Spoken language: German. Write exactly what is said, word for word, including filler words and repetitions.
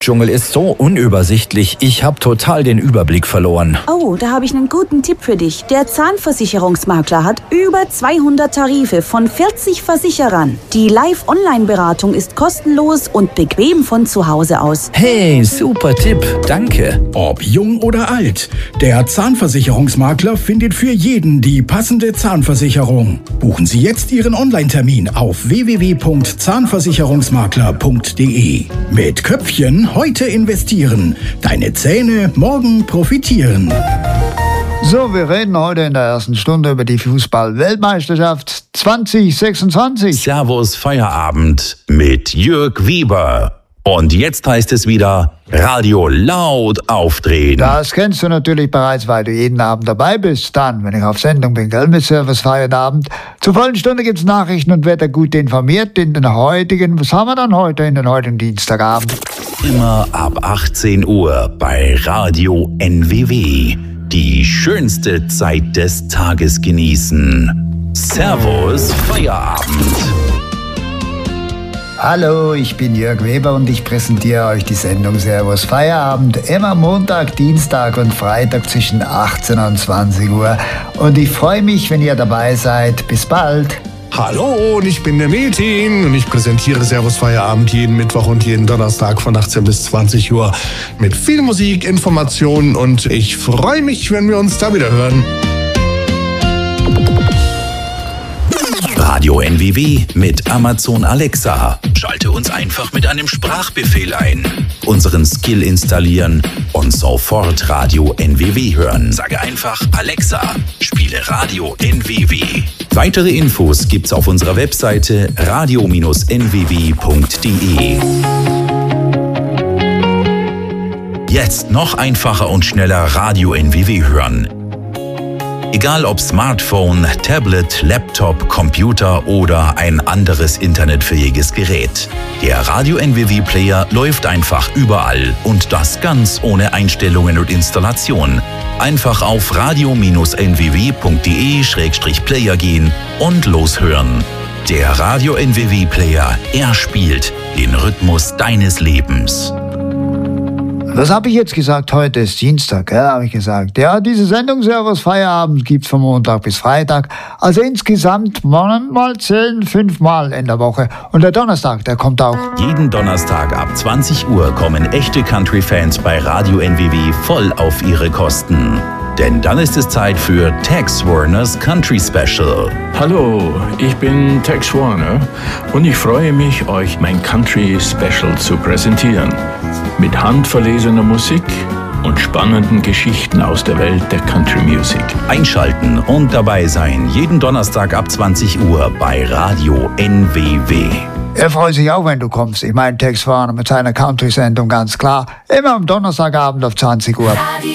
Dschungel ist so unübersichtlich, ich habe total den Überblick verloren. Oh, da habe ich einen guten Tipp für dich. Der Zahnversicherungsmakler hat über zweihundert Tarife von vierzig Versicherern. Die Live-Online-Beratung ist kostenlos und bequem von zu Hause aus. Hey, super Tipp, danke. Ob jung oder alt, der Zahnversicherungsmakler findet für jeden die passende Zahnversicherung. Buchen Sie jetzt Ihren Online-Termin auf w w w punkt zahnversicherungsmakler punkt d e. Mit Köpfchen heute investieren. Deine Zähne morgen profitieren. So, wir reden heute in der ersten Stunde über die Fußball-Weltmeisterschaft zwanzig sechsundzwanzig. Servus Feierabend mit Jörg Weber. Und jetzt heißt es wieder Radio laut aufdrehen. Das kennst du natürlich bereits, weil du jeden Abend dabei bist. Dann, wenn ich auf Sendung bin, gell, mit Servus Feierabend. Zur vollen Stunde gibt's Nachrichten und Wetter gut informiert in den heutigen, was haben wir dann heute, in den heutigen Dienstagabend? Immer ab achtzehn Uhr bei Radio N W W. Die schönste Zeit des Tages genießen. Servus Feierabend. Hallo, ich bin Jörg Weber und ich präsentiere euch die Sendung Servus Feierabend. Immer Montag, Dienstag und Freitag zwischen achtzehn und zwanzig Uhr. Und ich freue mich, wenn ihr dabei seid. Bis bald. Hallo, und ich bin der Metin und ich präsentiere Servus Feierabend jeden Mittwoch und jeden Donnerstag von achtzehn bis zwanzig Uhr mit viel Musik, Informationen und ich freue mich, wenn wir uns da wieder hören. Radio N W W mit Amazon Alexa. Schalte uns einfach mit einem Sprachbefehl ein. Unseren Skill installieren und sofort Radio N W W hören. Sage einfach Alexa, spiele Radio N W W. Weitere Infos gibt's auf unserer Webseite radio Bindestrich n w w punkt d e. Jetzt noch einfacher und schneller Radio N W W hören. Egal ob Smartphone, Tablet, Laptop, Computer oder ein anderes internetfähiges Gerät. Der Radio N W W Player läuft einfach überall und das ganz ohne Einstellungen und Installation. Einfach auf radio Bindestrich n w w punkt d e Schrägstrich player gehen und loshören. Der Radio N W W Player, er spielt den Rhythmus deines Lebens. Was habe ich jetzt gesagt? Heute ist Dienstag, ja, habe ich gesagt. Ja, diese Sendung Servus Feierabend gibt's von Montag bis Freitag. Also insgesamt mal zehn, fünfmal in der Woche. Und der Donnerstag, der kommt auch. Jeden Donnerstag ab zwanzig Uhr kommen echte Country-Fans bei Radio N W W voll auf ihre Kosten. Denn dann ist es Zeit für Tex Warners Country Special. Hallo, ich bin Tex Warner und ich freue mich, euch mein Country Special zu präsentieren. Mit handverlesener Musik und spannenden Geschichten aus der Welt der Country Music. Einschalten und dabei sein, jeden Donnerstag ab zwanzig Uhr bei Radio N W W. Er freut sich auch, wenn du kommst. Ich meine, Tex Warner mit seiner Country-Sendung, ganz klar. Immer am Donnerstagabend auf zwanzig Uhr.